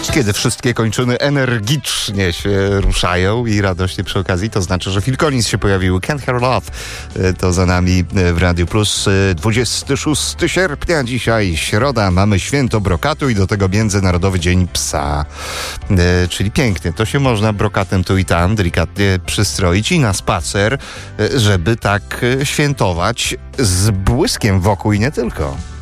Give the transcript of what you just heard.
Kiedy wszystkie kończyny energicznie się ruszają i radośnie przy okazji, to znaczy, że Phil Collins się pojawił. Can't Hear Love to za nami w Radio Plus. 26 sierpnia dzisiaj, środa, mamy święto brokatu i do tego Międzynarodowy Dzień Psa. Czyli pięknie, to się można brokatem tu i tam delikatnie przystroić i na spacer, żeby tak świętować z błyskiem wokół i nie tylko.